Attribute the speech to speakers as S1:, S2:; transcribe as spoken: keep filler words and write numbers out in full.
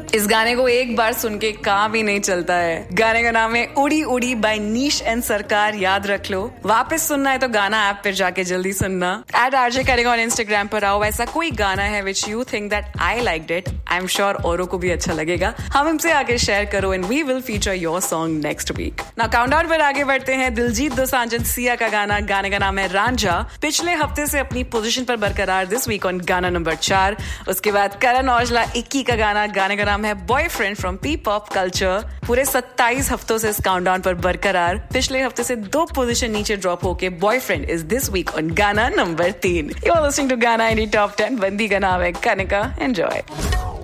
S1: इस गाने को एक बार सुन के काम ही नहीं चलता है। गाने का नाम है उड़ी उड़ी बाय नीश एंड सरकार, याद रख लो। वापस सुनना है तो गाना ऐप पर जाके जल्दी सुनना। एट आरजे करेगा ऑन इंस्टाग्राम पर आओ, ऐसा कोई गाना है which you think that I liked it, I am sure औरों को भी अच्छा लगेगा। हम हमसे आके शेयर करो and we will feature your song next week. Now countdown पर आगे बढ़ते हैं। दिलजीत दोसांझ एंड सिया का गाना, गाने का नाम है रांझा। पिछले हफ्ते से अपनी पोजीशन पर बरकरार दिस वीक ऑन गाना नंबर चार। उसके बाद करण औजला इक्की का गाना, गाने का नाम है boyfriend from P pop culture. पूरे सत्ताईस हफ्तों से इस काउंटडाउन पर बरकरार, पिछले हफ्ते से दो पोजीशन नीचे ड्रॉप होके boyfriend is this week on गाना नंबर तीन। यू आर लिसनिंग टू गाना इन टॉप टेन। बंदी का नाम है कनिका। एंजॉय।